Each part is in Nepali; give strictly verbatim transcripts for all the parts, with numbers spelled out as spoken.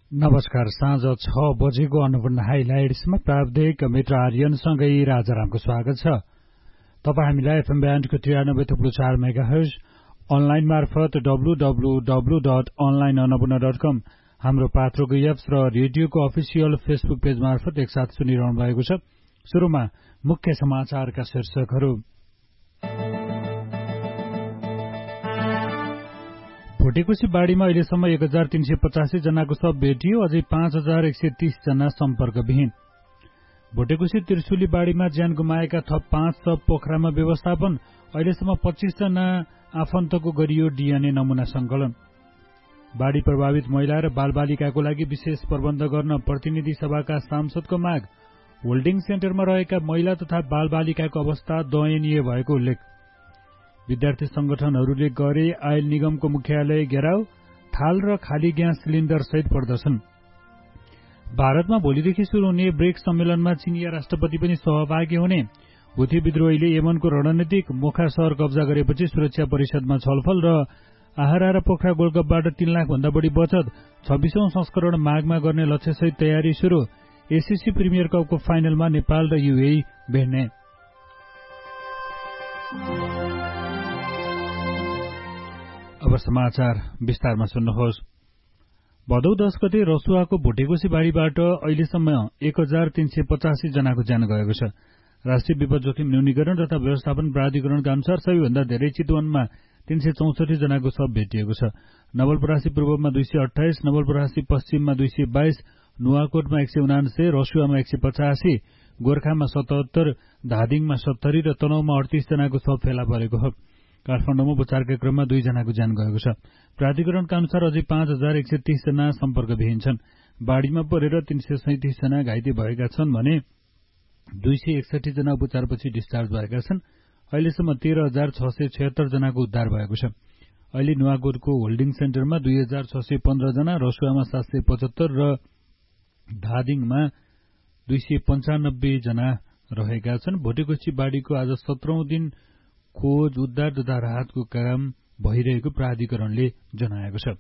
नमस्कार, साँझ छ बजेको अन्नपूर्ण हाइलाइट्समा प्राविधिक मित्र आर्यनसँगै राजारामको स्वागत छ। तपाईँ हामीलाई एफएम ब्यान्डको त्रियानब्बे थुप्रो चार मेगा हर्ज, अनलाइन मार्फत W W W dot online Annapurna dot कम, हाम्रो पात्रोको एप्स र रेडियोको अफिसियल फेसबुक पेज मार्फत एकसाथ सुनिरहनु भएको छ। सुरुमा मुख्य समाचारका शीर्षकहरू। भोटेकोशी बाढ़ीमा अहिलेसम्म एक हजार तीन सय पचासी जनाको शव भेटियो, अझै पाँच हजार एक सय तीस जना सम्पर्कविहीन। भोटेकोशी त्रिशुली बाढ़ीमा ज्यान गुमाएका थप पाँच शव पोखरामा व्यवस्थापन, अहिलेसम्म पच्चीस जना आफन्तको गरियो डीएनए नमूना संकलन। बाढ़ी प्रभावित महिला र बालबालिकाको लागि विशेष प्रबन्ध गर्न प्रतिनिधि सभाका सांसदको माग। होल्डिङ सेन्टरमा रहेका महिला तथा बालबालिकाको अवस्था दयनीय भएको उल्लेख। विद्यार्थी संगठनहरूले गरे आयल निगमको मुख्यालय घेराउ, थाल र खाली ग्यास सिलिण्डर सहित प्रदर्शन। भारतमा भोलिदेखि शुरू हुने ब्रिक्स सम्मेलनमा चीनिया राष्ट्रपति पनि सहभागी हुने। हुथी विद्रोहीले यमनको रणनीतिक मोखा शहर कब्जा गरेपछि सुरक्षा परिषदमा छलफल र आहारा र पोखरा गोल्डकपबाट तीन लाख भन्दा बढी बचत। छब्बीसौं संस्करण माघमा गर्ने लक्ष्यसहित तयारी शुरू। एसीसी प्रिमियर कपको फाइनलमा नेपाल र युएई भिड्ने। अब समाचार विस्तारमा सुन्नुहोस्। भदौ दश गते रसुवाको भोटेकोशी बाढ़ीबाट अहिलेसम्म एक हजार तीन सय पचासी जनाको ज्यान गएको छ। राष्ट्रिय विपद जोखिम न्यूनीकरण तथा व्यवस्थापन प्राधिकरणका अनुसार सबैभन्दा धेरै चितवनमा तीन सय चौसठी जनाको शव भेटिएको छ। नवलपरासी पूर्वमा दुई सय अठाइस, नवलपरासी पश्चिममा दुई सय बाइस, नुवाकोटमा एक सय उनान्सय, रसुवामा एक सय पचासी, गोर्खामा सतहत्तर, धादिङमा सत्तरी र तनहुमा अडतीस जनाको शव फेला परेको हो। काठमाडौँमा उपचारका क्रममा दुई जनाको ज्यान गएको छ। प्राधिकरणका अनुसार अझै पाँच हजार एक सय तीस जना सम्पर्कविहीन छन्। बाढ़ीमा परेर तीन सय सैतिस जना घाइते भएका छन् भने दुई सय एकसठी जना उपचारपछि डिस्चार्ज भएका छन्। अहिलेसम्म तेह्र हजार छ सय छयत्तर जनाको उद्धार भएको छ। अहिले नुवाकोटको होल्डिङ सेन्टरमा दुई हजार छ सय पन्ध्र जना, रसुवामा सात सय पचहत्तर र धादिङमा दुई सय पञ्चानब्बे जना रहेका छन्। भोटेकोशी बाढ़ीको आज सत्रौं दिन खोज, उद्धार तथा राहतको काम भइरहेको प्राधिकरणले जनाएको छ।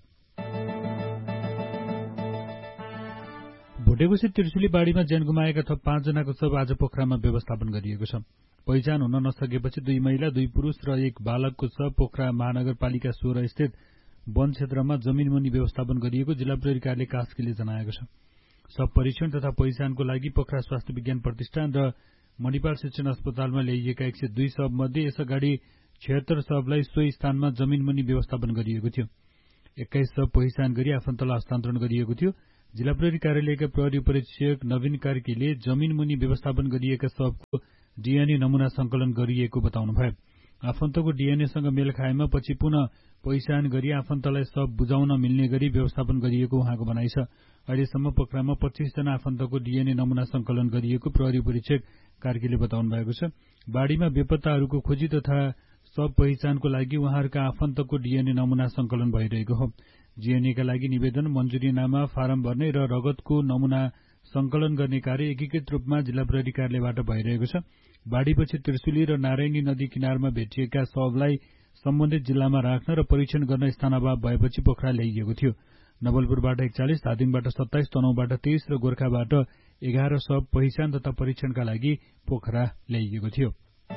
भोटेकोशी त्रिशुली बाढ़ीमा ज्यान गुमाएका थप पाँच जनाको शव आज पोखरामा व्यवस्थापन गरिएको छ। पहिचान हुन नसकेपछि दुई महिला, दुई पुरूष र एक बालकको शव पोखरा महानगरपालिका सोह्र स्थित वन क्षेत्रमा जमीनमुनि व्यवस्थापन गरिएको जिल्ला प्रहरी कार्यालय कास्कीले जनाएको छ। शव परीक्षण तथा पहिचानको लागि पोखरा स्वास्थ्य विज्ञान प्रतिष्ठान र मणिपाल शिक्षण अस्पतालमा ल्याइएका एक सय दुई शव मध्ये यसअगाडि छिहत्तर शवलाई सोही स्थानमा जमीनमुनि व्यवस्थापन गरिएको थियो। एक्काइस शव पहिचान गरी आफन्तलाई हस्तान्तरण गरिएको थियो। जिल्ला प्रहरी कार्यालयका प्रहरी उपरीक्षक नवीन कार्कीले जमीनमुनि व्यवस्थापन गरिएका शवको डीएनए नमूना संकलन गरिएको बताउनुभयो। आफन्तको डीएनएसँग मेल खाएमा पछि पुनः पहिचान गरी आफन्तलाई शव बुझाउन मिल्ने गरी व्यवस्थापन गरिएको उहाँको भनाइ छ। अहिलेसम्म पोखरामा पच्चीस जना आफन्तको डीएनए नमूना संकलन गरिएको प्रहरी उपरीक्षक कार्कीले बताउनु भएको छ। बाढ़ीमा बेपत्ताहरूको खोजी तथा शव पहिचानको लागि उहाँहरूका आफन्तको डीएनए नमूना संकलन भइरहेको हो। डीएनएका लागि निवेदन, मञ्जुरीनामा, फारम भर्ने र रगतको नमूना संकलन गर्ने कार्य एकीकृत रूपमा जिल्ला प्रहरी कार्यालयबाट भइरहेको छ। बाढ़ीपछि त्रिशुली र नारायणी नदी किनारमा भेटिएका शवलाई सम्बन्धित जिल्लामा राख्न र परीक्षण गर्न स्थान अभाव भएपछि पोखरा ल्याइएको थियो। नवलपुरबाट एकचालिस, धादिङबाट सत्ताइस, तनहुबाट तेइस र गोर्खाबाट एघार शव पहिचान तथा परीक्षणका लागि पोखरा ल्याइएको थियो।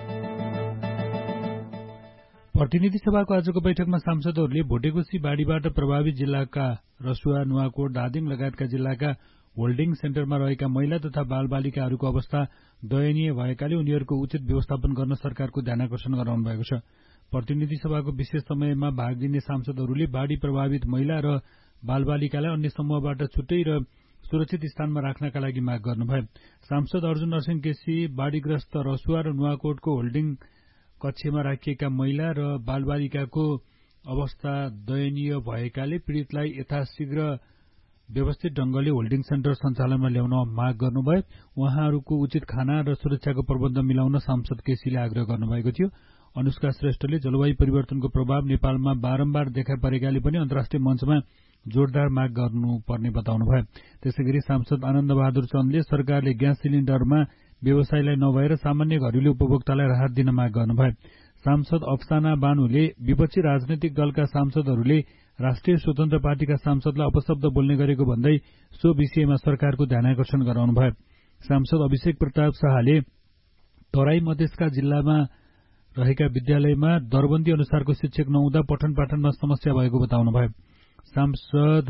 प्रतिनिधि सभाको आजको बैठकमा सांसदहरूले भोटेकोशी बाढ़ीबाट प्रभावित जिल्लाका रसुवा, नुवाकोट, धादिङ लगायतका जिल्लाका होल्डिङ सेन्टरमा रहेका महिला तथा बालबालिकाहरूको अवस्था दयनीय भएकाले उनीहरूको उचित व्यवस्थापन गर्न सरकारको ध्यानाकर्षण गराउनु भएको छ। प्रतिनिधि सभाको विशेष समयमा भाग लिने सांसदहरूले बाढ़ी प्रभावित महिला र बालबालिकालाई अन्य समूहबाट छुट्टै र सुरक्षित स्थानमा राख्नका लागि माग गर्नुभयो। सांसद अर्जुन नरसिंह केसी बाढ़ीग्रस्त रसुवा र नुवाकोटको होल्डिङ कक्षमा राखिएका महिला र बालबालिकाको अवस्था दयनीय भएकाले पीड़ितलाई यथाशीघ्र व्यवस्थित ढंगले होल्डिङ सेन्टर सञ्चालनमा ल्याउन माग गर्नुभयो। उहाँहरूको उचित खाना र सुरक्षाको प्रबन्ध मिलाउन सांसद केसीले आग्रह गर्नुभएको थियो। अनुष्का श्रेष्ठले जलवायु परिवर्तनको प्रभाव नेपालमा बारम्बार देखा परेकाले पनि अन्तर्राष्ट्रिय मञ्चमा जोरदार माग गर्नुपर्ने बताउनुभयो। त्यसैगरी सांसद आनन्द बहादुर चन्दले सरकारले ग्यास सिलिण्डरमा व्यवसायलाई नभएर सामान्य घरेलु उपभोक्तालाई राहत दिन माग गर्नुभयो। सांसद अफसाना बानुले विपक्षी राजनैतिक दलका सांसदहरूले राष्ट्रिय स्वतन्त्र पार्टीका सांसदलाई अपशब्द बोल्ने गरेको भन्दै सो विषयमा सरकारको ध्यानाकर्षण गराउनुभयो। सांसद अभिषेक प्रताप शाहले तराई मधेसका जिल्लामा रहेका विद्यालयमा दरबन्दी अनुसारको शिक्षक नहुँदा पठन पाठनमा समस्या भएको बताउनुभयो। सांसद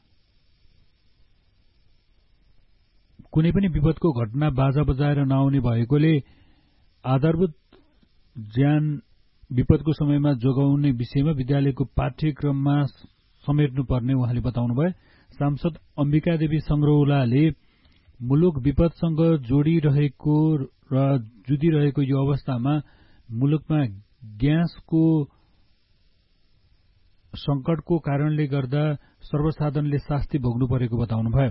कुनै पनि विपदको घटना बाजा बजाएर नआउने भएकोले आधारभूत ज्यान विपदको समयमा जोगाउने विषयमा विद्यालयको पाठ्यक्रममा समेट्नुपर्ने उहाँले बताउनुभयो। सांसद अम्बिका देवी संग्रौलाले मुलुक विपदसँग जोडिरहेको र जुधिरहेको यो अवस्थामा मुलुकमा ग्यासको संकटको कारणले गर्दा सर्वसाधारणले शास्ति भोग्नु परेको बताउनुभयो।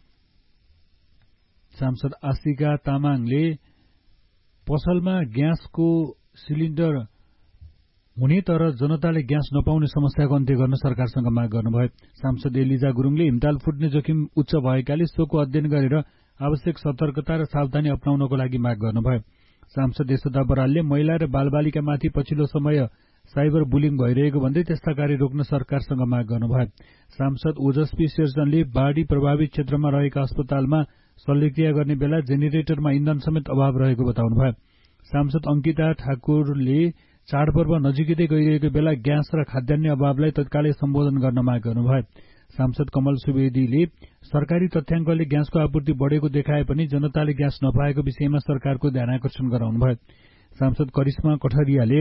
सांसद आशिका तामाङले पसलमा ग्यासको सिलिण्डर हुने तर जनताले ग्यास नपाउने समस्याको अन्त्य गर्न सरकारसँग माग गर्नुभयो। सांसद एलिजा गुरुङले हिमताल फुट्ने जोखिम उच्च भएकाले सोको अध्ययन गरेर आवश्यक सतर्कता र सावधानी अपनाउनको लागि माग गर्नुभयो। सांसद यशोदा बरालले महिला र बालबालिकामाथि पछिल्लो समय साइबर बुलिङ भइरहेको भन्दै त्यस्ता कार्य रोक्न सरकारसँग माग गर्नुभयो। सांसद ओजस्वी शेरचनले बाढ़ी प्रभावित क्षेत्रमा रहेका अस्पतालमा शल्यक्रिया गर्ने बेला जेनेरेटरमा इन्धन समेत अभाव रहेको बताउनुभयो। सांसद अंकिता ठाकुरले चाडपर्व नजिकै गइरहेको बेला ग्यास र खाद्यान्न अभावलाई तत्कालै सम्बोधन गर्न माग गर्नुभयो। सांसद कमल सुवेदीले सरकारी तथ्याङ्कले ग्यासको आपूर्ति बढ़ेको देखाए पनि जनताले ग्यास नपाएको विषयमा सरकारको ध्यानाकर्षण गराउनुभयो। सांसद करिश्मा कठरियाले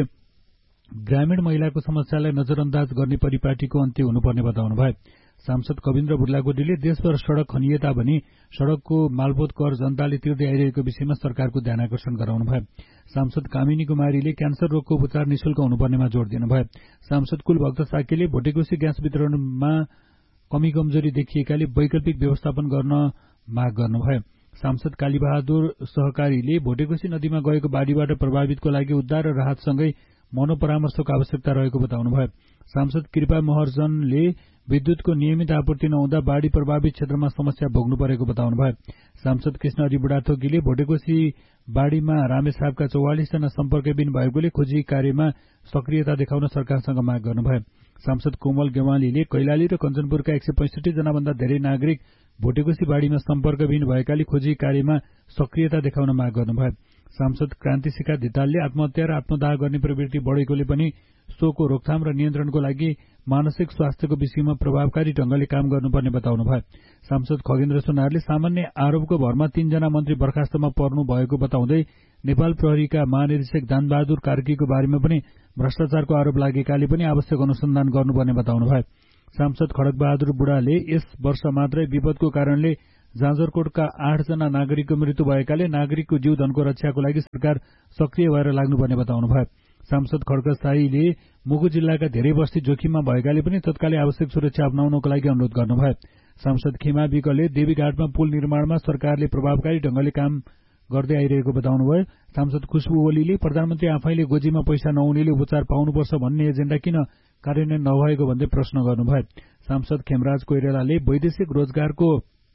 ग्रामीण महिलाको समस्यालाई नजरअन्दाज गर्ने परिपाटीको अन्त्य हुनुपर्ने बताउनुभयो। सांसद कविन्द्र बुर्लाकोटीले देशभर सड़क खनिए तापनि सड़कको मालपोत कर जनताले तिर्दै आइरहेको विषयमा सरकारको ध्यानाकर्षण गराउनुभयो। सांसद कामिनी कुमारीले क्यान्सर रोगको उपचार निशुल्क हुनुपर्नेमा जोड़ दिनुभयो। सांसद कुलभक्त साकेले भोटेकोशी ग्यास वितरणमा कमी कमजोरी देखिएकाले वैकल्पिक व्यवस्थापन गर्न माग गर्नुभयो। सांसद कालीबहादुर सहकारीले भोटेकोशी नदीमा गएको बाढ़ीबाट प्रभावितको लागि उद्धार र राहतसँगै मनोपरामर्शको आवश्यकता रहेको बताउनुभयो। सांसद कृपा महर्जनले विद्युतको नियमित आपूर्ति नहुँदा बाढ़ी प्रभावित क्षेत्रमा समस्या भोग्नु परेको बताउनुभयो। सांसद कृष्ण हरि बुढाथोकीले भोटेकोशी बाढ़ीमा रामेछापका चौवालिस जना सम्पर्कविहीन भएकोले खोजी कार्यमा सक्रियता देखाउन सरकारसँग माग गर्नुभयो। सांसद कोमल गेवालीले कैलाली र कञ्चनपुरका एक सय पैंसठी जना भन्दा धेरै नागरिक भोटेकोशी बाढ़ीमा सम्पर्कविहीन भएकाले खोजी कार्यमा सक्रियता देखाउन माग गर्नुभयो। सांसद क्रान्तिशिखा धितालले आत्महत्या र आत्मदाह गर्ने प्रवृत्ति बढ़ेकोले पनि सोको रोकथाम र नियन्त्रणको लागि मानसिक स्वास्थ्यको विषयमा प्रभावकारी ढंगले काम गर्नुपर्ने बताउनुभयो। सांसद खगेन्द्र सुनारले सामान्य आरोपको भरमा तीनजना मन्त्री बर्खास्तमा पर्नु भएको बताउँदै नेपाल प्रहरीका महानिरीक्षक दानबहादुर कार्कीको बारेमा पनि भ्रष्टाचारको आरोप लागेकाले पनि आवश्यक अनुसन्धान गर्नुपर्ने बताउनुभयो। सांसद खड्गबहादुर बुढाले यस वर्ष मात्रै विपदको कारणले जाजरकोटका आठ जना नागरिकको मृत्यु भएकाले नागरिकको जीव धनको रक्षाको लागि सरकार सक्रिय भएर लाग्नुपर्ने बताउनुभयो। सांसद खड्गसाईले मुगु जिल्लाका धेरै बस्ती जोखिममा भएकाले पनि तत्कालै आवश्यक सुरक्षा अपनाउनको लागि अनुरोध गर्नुभयो। सांसद खिमा विकले देवीघाटमा पुल निर्माणमा सरकारले प्रभावकारी ढंगले काम गर्दै आइरहेको बताउनुभयो। सांसद खुशबु ओलीले प्रधानमन्त्री आफैले गोजीमा पैसा नहुनेले उपचार पाउनुपर्छ भन्ने एजेण्डा किन कार्यान्वयन नभएको भन्दै प्रश्न गर्नुभयो। सांसद खेमराज कोइरालाले वैदेशिक रोजगारको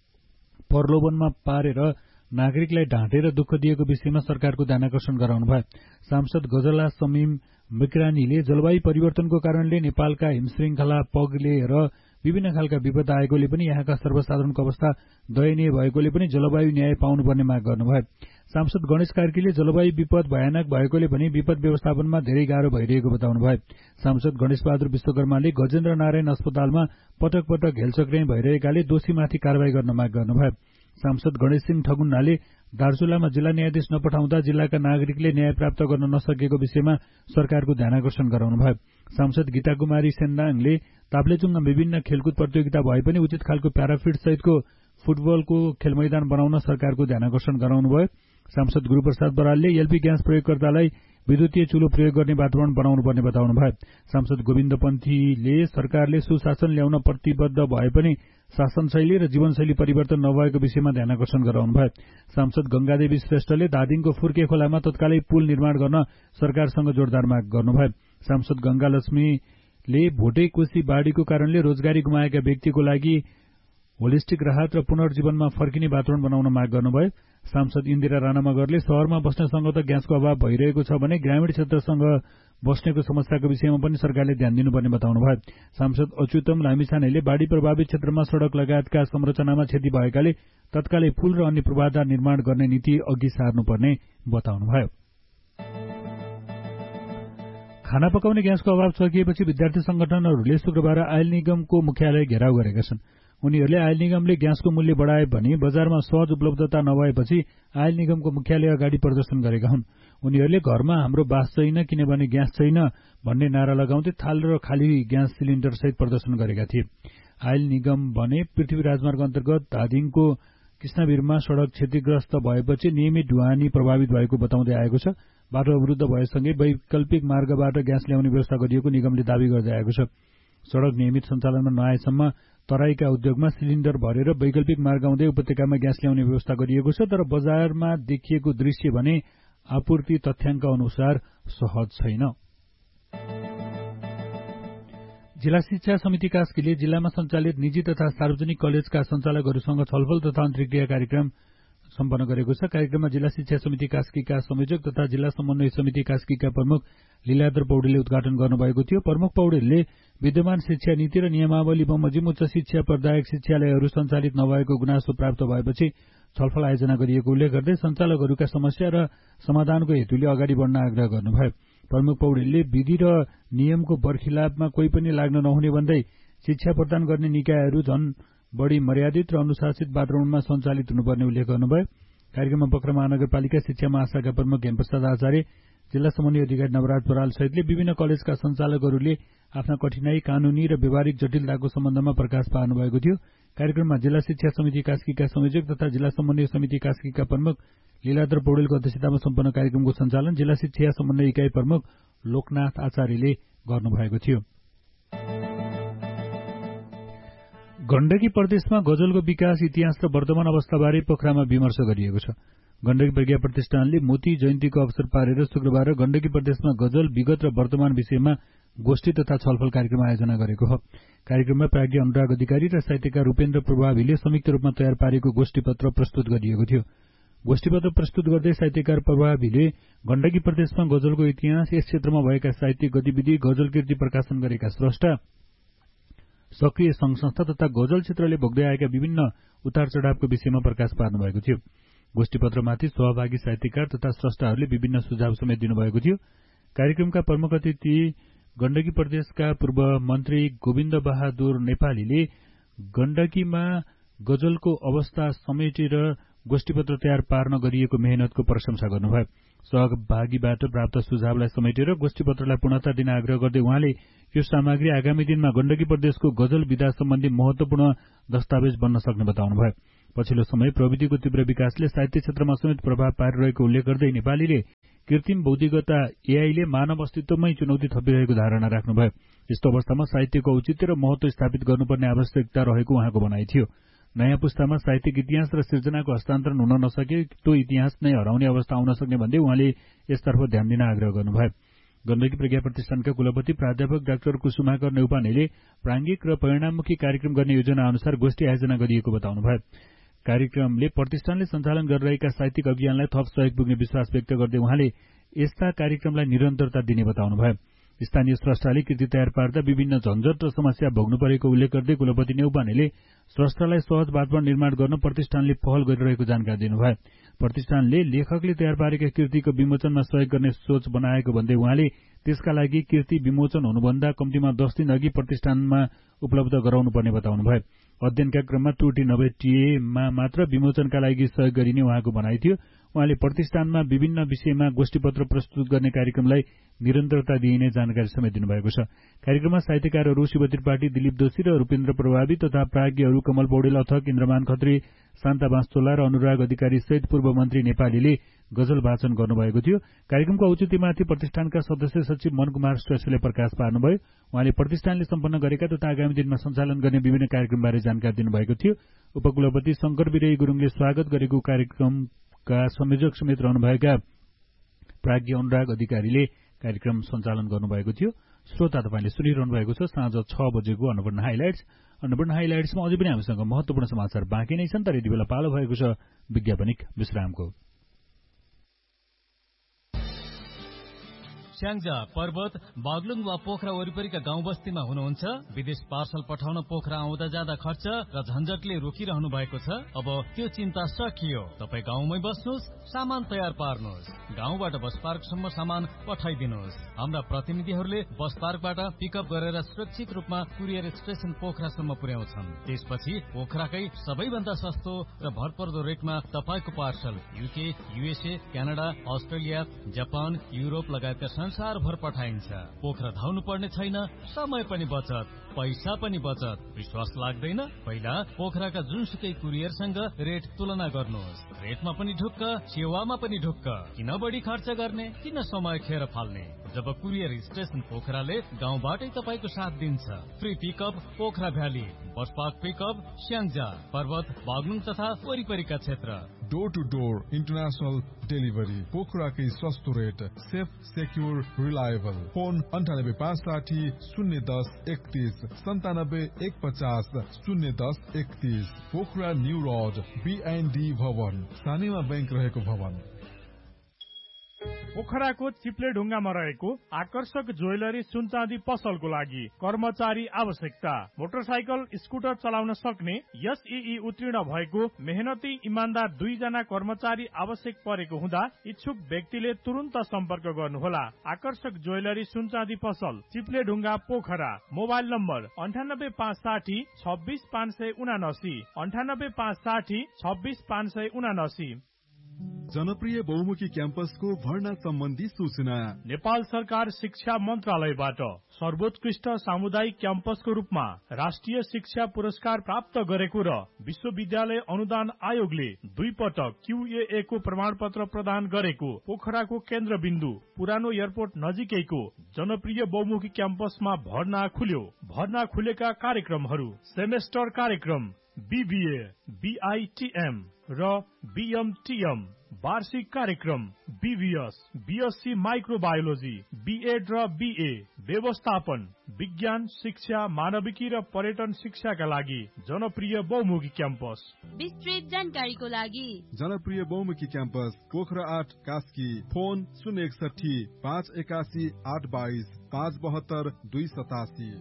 प्रलोभनमा पारेर नागरिकलाई ढाँटेर दुःख दिएको विषयमा सरकारको ध्यानाकर्षण गराउनुभयो। सांसद गजला समीम मिक्रानीले जलवायु परिवर्तनको कारणले नेपालका हिमश्रृंखला पग्लेर विभिन्न खालका विपद आएकोले पनि यहाँका सर्वसाधारणको अवस्था दयनीय भएकोले पनि जलवायु न्याय पाउनुपर्ने माग गर्नुभयो। सांसद गणेश कार्कीले जलवायु विपद भयानक भएकोले पनि विपद व्यवस्थापनमा धेरै गाह्रो भइरहेको बताउनुभयो। सांसद गणेश बहादुर विश्वकर्माले गजेन्द्र नारायण अस्पतालमा पटक पटक हेलचक्र्याई भइरहेकाले दोषीमाथि कारवाही गर्न माग गर्नुभयो। सांसद गणेश सिंह ठगुन्नाले दार्चुलामा जिल्ला न्यायाधीश नपठाउँदा जिल्लाका नागरिकले न्याय प्राप्त गर्न नसकेको विषयमा सरकारको ध्यानाकर्षण गराउनुभयो। सांसद गीता कुमारी सेन्दाङले ताप्लेजुङमा विभिन्न खेलकुद प्रतियोगिता भए पनि उचित खालको प्याराफिट सहितको फुटबलको खेलमैदान बनाउन सरकारको ध्यानाकर्षण गराउनुभयो। सांसद गुरूप्रसाद बरालले एलपी ग्यास प्रयोगकर्तालाई विद्युतीय चुलो प्रयोग गर्ने वातावरण बनाउनु पर्ने बताउनुभयो। सांसद गोविन्द पन्थीले सरकारले सुशासन ल्याउन प्रतिबद्ध भए पनि शासनशैली र जीवनशैली परिवर्तन नभएको विषयमा ध्यानाकर्षण गराउनुभयो। सांसद गंगादेवी श्रेष्ठले धादिङको फुर्के खोलामा तत्कालै पुल निर्माण गर्न सरकारसँग जोरदार माग गर्नुभयो। सांसद गंगालक्ष्मीले भोटेकोशी बाढ़ीको कारणले रोजगारी गुमाएका व्यक्तिको लागि होलिस्टिक राहत र पुनर्जीवनमा फर्किने वातावरण बनाउन माग गर्नुभयो। सांसद इन्दिरा राणा मगरले शहरमा बस्नेसँग त ग्यासको अभाव भइरहेको छ भने ग्रामीण क्षेत्रसँग बस्नेको समस्याको विषयमा पनि सरकारले ध्यान दिनुपर्ने बताउनुभयो। सांसद अच्युतम लामिछानेले बाढ़ी प्रभावित क्षेत्रमा सड़क लगायतका संरचनामा क्षति भएकाले तत्कालै पुल र अन्य पूर्वाधार निर्माण गर्ने नीति अघि सार्नुपर्ने बताउनुभयो। खाना पकाउने ग्यासको अभाव सकिएपछि विद्यार्थी संगठनहरूले शुक्रबार आयल निगमको मुख्यालय घेराउ गरेका छन्। उनीहरूले आयल निगमले ग्यासको मूल्य बढाए भने बजारमा सहज उपलब्धता नभएपछि आयल निगमको मुख्यालय अगाडि प्रदर्शन गरेका हुन्। उनीहरूले घरमा हाम्रो बास छैन किनभने ग्यास छैन भन्ने नारा लगाउँदै थाल र खाली ग्यास सिलिण्डर सहित प्रदर्शन गरेका थिए। आयल निगम भने पृथ्वी राजमार्ग अन्तर्गत धादिङको कृष्णवीरमा सड़क क्षतिग्रस्त भएपछि नियमित ढुवानी प्रभावित भएको बताउँदै आएको छ। बाटो अवरुद्ध भएसँगै वैकल्पिक मार्गबाट ग्यास ल्याउने व्यवस्था गरिएको निगमले दावी गर्दै आएको छ। सड़क नियमित सञ्चालनमा नआएसम्म तराईका उद्योगमा सिलिण्डर भरेर वैकल्पिक मार्ग आउँदै उपत्यकामा ग्यास ल्याउने व्यवस्था गरिएको छ। तर बजारमा देखिएको दृश्य भने आपूर्ति तथ्याङ्क अनुसार सहज छैन। जिल्ला शिक्षा समिति कास्कीले जिल्लामा सञ्चालित निजी तथा सार्वजनिक कलेजका सञ्चालकहरूसँग छलफल तथा अन्तर्क्रिया कार्यक्रम सम्पन्न गरेको छ। कार्यक्रममा जिल्ला शिक्षा समिति कास्कीका संयोजक तथा जिल्ला समन्वय समिति कास्कीका प्रमुख लीलाधर पौडेलले उद्घाटन गर्नुभएको थियो। प्रमुख पौडेलले विद्यमान शिक्षा नीति र नियमावली बमोजिम उच्च शिक्षा प्रदायक शिक्षालयहरू सञ्चालित नभएको गुनासो प्राप्त भएपछि छलफल आयोजना गरिएको उल्लेख गर्दै सञ्चालकहरूका समस्या र समाधानको हेतुले अगाडि बढ्न आग्रह गर्नुभयो। प्रमुख पौडेलले विधि र नियमको बर्खिलाफमा कोही पनि लाग्न नहुने भन्दै शिक्षा प्रदान गर्ने निकायहरू झन बढ़ी मर्यादित र अनुशासित वातावरणमा सञ्चालित हुनुपर्ने उल्लेख गर्नुभयो। कार्यक्रममा पोखरा महानगरपालिका शिक्षा महाशाखा प्रमुख हेमप्रसाद आचार्य, जिल्ला समन्वय अधिकारी नवराज बराल सहितले विभिन्न कलेजका सञ्चालकहरूले आफ्ना कठिनाई, कानूनी र व्यावहारिक जटिलताको सम्बन्धमा प्रकाश पार्नुभएको थियो। कार्यक्रममा जिल्ला शिक्षा समिति कास्कीका संयोजक तथा जिल्ला समन्वय समिति कास्कीका प्रमुख लीलाधर पौडेलको अध्यक्षतामा सम्पन्न कार्यक्रमको सञ्चालन जिल्ला शिक्षा समन्वय इकाइ प्रमुख लोकनाथ आचार्यले गर्नुभएको थियो। गण्डकी प्रदेशमा गजलको विकास, इतिहास र वर्तमान अवस्थाबारे पोखरामा विमर्श गरिएको छ। गण्डकी प्रज्ञा प्रतिष्ठानले मोती जयन्तीको अवसर पारेर शुक्रबार गण्डकी प्रदेशमा गजल विगत र वर्तमान विषयमा गोष्ठी तथा छलफल कार्यक्रम आयोजना गरेको हो। कार्यक्रममा प्राज्ञ अनुराग अधिकारी र साहित्यकार रूपेन्द्र प्रभावीले संयुक्त रूपमा तयार पारेको गोष्ठीपत्र प्रस्तुत गरिएको थियो। गोष्ठीपत्र प्रस्तुत गर्दै साहित्यकार प्रभावीले गण्डकी प्रदेशमा गजलको इतिहास, यस क्षेत्रमा भएका साहित्यिक गतिविधि, गजल कृति प्रकाशन गरेका स्रष्टा, सक्रिय संघ संस्था तथा गजल क्षेत्रले भोग्दै आएका विभिन्न उतार चढ़ावको विषयमा प्रकाश पार्नुभएको थियो। गोष्ठीपत्रमाथि सहभागी साहित्यकार तथा स्रष्टाहरूले विभिन्न सुझाव समेत दिनुभएको थियो। कार्यक्रमका प्रमुख अतिथि गण्डकी प्रदेशका पूर्व मन्त्री गोविन्द बहादुर नेपालीले गण्डकीमा गजलको अवस्था समेटेर गोष्ठीपत्र तयार पार्न गरिएको मेहनतको प्रशंसा गर्नुभयो। सहभागीबाट प्राप्त सुझावलाई समेटेर गोष्ठीपत्रलाई पूर्णता दिन आग्रह गर्दै उहाँले यो सामग्री आगामी दिनमा गण्डकी प्रदेशको गजल विधा सम्बन्धी महत्वपूर्ण दस्तावेज बन्न सक्ने बताउनुभयो। पछिल्लो समय प्रविधिको तीव्र विकासले साहित्य क्षेत्रमा समेत प्रभाव पारिरहेको उल्लेख गर्दै नेपालीले कृत्रिम बौद्धिकता एआईले मानव अस्तित्वमै चुनौती थपिरहेको धारणा राख्नुभयो। यस्तो अवस्थामा साहित्यको औचित्य र महत्व स्थापित गर्नुपर्ने आवश्यकता रहेको उहाँको भनाइ थियो। नयाँ पुस्तामा साहित्यिक इतिहास र सिर्जनाको हस्तान्तरण हुन नसके त्यो इतिहास नै हराउने अवस्था आउन सक्ने भन्दै उहाँले यसतर्फ ध्यान दिन आग्रह गर्नुभयो। गण्डकी प्रज्ञा प्रतिष्ठानका कुलपति प्राध्यापक डाक्टर कुसुमाकर नेउपानेले प्राङ्गिक र परिणाममुखी कार्यक्रम गर्ने योजना अनुसार गोष्ठी आयोजना गरिएको बताउनुभयो। कार्यक्रमले प्रतिष्ठानले सञ्चालन गरिरहेका साहित्यिक अभियानलाई थप सहयोग पुग्ने विश्वास व्यक्त गर्दै उहाँले यस्ता कार्यक्रमलाई निरन्तरता दिने बताउनुभयो। स्थानीय स्रष्टाले कृति तयार पार्दा विभिन्न झन्झट र समस्या भोग्नु परेको उल्लेख गर्दै कुलपति नेउपानेले स्रष्टालाई सहज वातावरण निर्माण गर्न प्रतिष्ठानले पहल गरिरहेको जानकारी दिनुभयो। प्रतिष्ठानले लेखकले तयार पारेका कृतिको विमोचनमा सहयोग गर्ने सोच बनाएको भन्दै उहाँले त्यसका लागि कृति विमोचन हुनुभन्दा कम्तीमा दस दिन अघि प्रतिष्ठानमा उपलब्ध गराउनुपर्ने बताउनुभयो। अध्ययनका क्रममा त्रुटि नभेटिएमा मात्र विमोचनका लागि सहयोग गरिने उहाँको भनाइ थियो। उहाँले प्रतिष्ठानमा विभिन्न विषयमा गोष्ठीपत्र प्रस्तुत गर्ने कार्यक्रमलाई निरन्तरता दिइने जानकारी समेत दिनुभएको छ। कार्यक्रममा साहित्यकारहरू शिव त्रिपाठी, दिलीप दोषी र रूपेन्द्र प्रभावी तथा प्राज्ञहरू कमल पौडेल, अथक, इन्द्रमान खत्री, शान्ता बाँसचोला र अनुराग अधिकारी सहित पूर्व मन्त्री नेपालीले गजल वाचन गर्नुभएको थियो। कार्यक्रमको औचित्यमाथि प्रतिष्ठानका सदस्य सचिव मनकुमार श्रेष्ठले प्रकाश पार्नुभयो। उहाँले प्रतिष्ठानले सम्पन्न गरेका तथा आगामी दिनमा सञ्चालन गर्ने विभिन्न कार्यक्रमबारे जानकारी दिनुभएको थियो। उपकुलपति शंकर विरही गुरुङले स्वागत गरेको कार्यक्रमका संयोजक समेत रहनुभएका प्राज्ञ अनुराग अधिकारीले कार्यक्रम सञ्चालन गर्नुभएको थियो। श्रोता तपाईले सुनिरहनु भएको छ साँझ छ बजेको अन्नपूर्ण हाइलाइट्स। अन्नपूर्ण हाइलाइट्समा अझै पनि हामीसँग महत्त्वपूर्ण समाचार बाँकी नै छन्, तर यति बेला पालो भएको छ विज्ञापनिक विश्रामको। स्याङ्जा, पर्वत, बागलुङ वा पोखरा वरिपरिका गाउँ बस्तीमा हुनुहुन्छ? विदेश पार्सल पठाउन पोखरा आउँदा जाँदा खर्च र झन्झटले रोकिरहनु भएको छ? अब त्यो चिन्ता सकियो। तपाईँ गाउँमै बस्नुहोस्, सामान तयार पार्नुहोस्, गाउँबाट बस पार्कसम्म सामान पठाइदिनुहोस्। हाम्रा प्रतिनिधिहरूले बस पार्कबाट पिकअप गरेर सुरक्षित रूपमा कुरियर स्टेशन पोखरासम्म पुर्याउँछन्। त्यसपछि पोखराकै सबैभन्दा सस्तो र भरपर्दो रेटमा तपाईँको parcel UK, USA, Canada, Australia, Japan, Europe लगायतका संसारभर पठाइन्छ। पोखरा धाउनु पर्ने छैन, समय पनि बचत, पैसा पनि बचत। विश्वास लाग्दैन? पहिला पोखराका जुनसुकै कुरियरसँग रेट तुलना गर्नुहोस्। रेटमा पनि ढुक्क, सेवामा पनि ढुक्क। किन बढी खर्च गर्ने, किन समय खेर फाल्ने? जब कुरियर स्टेशन पोखराले गाउँबाटै तपाईँको साथ दिन्छ। Free pickup Pokhara valley, bus park pickup Syangja, पर्वत, बागलुङ तथा वरिपरिका क्षेत्र। Door two door international delivery, पोखराकै सस्तो rate, safe, secure, reliable. Phone अन्ठानब्बे पाँच साठी शून्य दस एकतिस सन्तानब्बे एक पचास शून्य दस एकतिस। पोखरा न्यू रोड, बिएनडी भवन, सानीमा बैंक रहेको भवन। पोखराको चिप्ले ढुङ्गामा रहेको आकर्षक ज्वेलरी सुनचाँदी पसलको लागि कर्मचारी आवश्यकता। मोटरसाइकल स्कुटर चलाउन सक्ने एसईई उत्तीर्ण भएको मेहनती इमान्दार दुईजना कर्मचारी आवश्यक परेको हुँदा इच्छुक व्यक्तिले तुरुन्त सम्पर्क गर्नुहोला। आकर्षक ज्वेलरी सुनचाँदी पसल, चिप्ले ढुङ्गा, पोखरा। मोबाइल नम्बर अन्ठानब्बे पाँच साठी छब्बिस पाँच सय उनासी अन्ठानब्बे पाँच साठी छब्बिस पाँच सय उनासी। जनप्रिय बहुमुखी क्याम्पसको भर्ना सम्बन्धी सूचना नेपाल सरकार शिक्षा मन्त्रालयबाट सर्वोत्कृष्ट सामुदायिक क्याम्पसको रूपमा राष्ट्रिय शिक्षा पुरस्कार प्राप्त गरेको र विश्वविद्यालय अनुदान आयोगले दुई पटक क्यूए को प्रमाण पत्र प्रदान गरेको पोखराको केन्द्रबिन्दु पुरानो एयरपोर्ट नजिकैको जनप्रिय बहुमुखी क्याम्पसमा भर्ना खुल्यो। भर्ना खुलेका कार्यक्रमहरू सेमेस्टर कार्यक्रम बीबीए, बीआईटीएम र बीएमटीएम, वार्षिक कार्यक्रम बीबीएस, बीएससी माइक्रोबायोलोजी, बीएड र बीए, व्यवस्थापन, विज्ञान शिक्षा, मानविकी र पर्यटन शिक्षाका लागि जनप्रिय बहुमुखी क्याम्पस। विस्तृत जानकारीको लागि जनप्रिय बहुमुखी क्याम्पस पोखरा आठ कास्की। फोन शून्य एकसठी पाँच एकासी आठ बाइस पाँच बहत्तर दुई सतासी।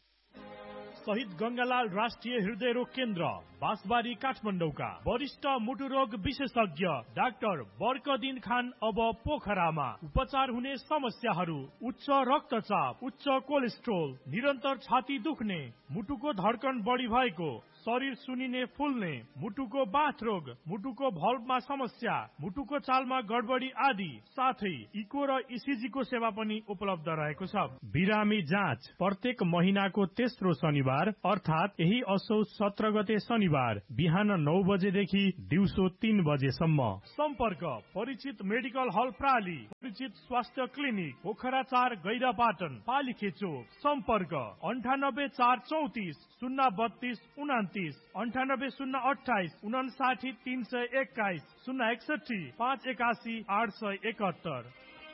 शहीद गंगालाल राष्ट्रिय हृदय रोग केन्द्र, बाँसबारी, काठमाडौँका वरिष्ठ मुटु रोग विशेषज्ञ डाक्टर बर्कदिन खान अब पोखरामा। उपचार हुने समस्याहरू उच्च रक्तचाप, उच्च कोलेस्ट्रोल, निरन्तर छाती दुख्ने, मुटुको धड्कन बढी भएको, शरीर सुनिने फुल्ने, मुटुको बाथ रोग, मुटुको भल्भमा समस्या, मुटुको चालमा गडबडी आदि, साथै इको र इसिजी को सेवा पनि उपलब्ध रहेको छ। बिरामी जाँच प्रत्येक महिनाको तेस्रो शनिबार अर्थात यही असौ सत्र गते शनिबार बिहान नौ बजेदेखि दिउँसो तीन बजेसम्म। सम्पर्क परिचित मेडिकल हल प्राली, परिचित स्वास्थ्य क्लिनिक पोखरा चार गैरापाटन, पालिखे चोक। सम्पर्क अन्ठानब्बे चार चौतिस शून्य बत्तीस उनातिस अन्ठानब्बे शून्य अठाइस उनासाठी तीन सय एक्काइस शून्य एकसठी पाँच एकासी आठ सय एकात्तर।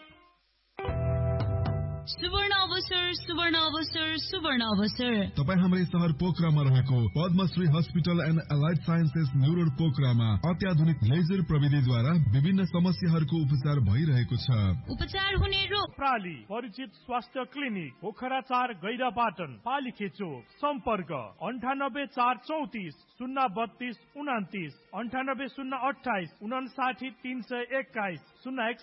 सुवर्ण अवसर, सुवर्ण अवसर, सुवर्ण अवसर। तपाईँ हाम्रै शहर पोखरामा रहेको Padmashri hospital and allied sciences new road पोखरामा अत्याधुनिक लेजर प्रविधिद्वारा विभिन्न समस्याहरूको उपचार भइरहेको छ। उपचार हुने रोग प्राली, परिचित स्वास्थ्य क्लिनिक पोखरा चार गैरापाटन, पालिखे चोक। सम्पर्क अन्ठानब्बे चार चौतिस शून्य बत्तीस उनातिस अन्ठानब्बे शून्य अठाइस उनासाठी तीन सय एक्काइस शून्य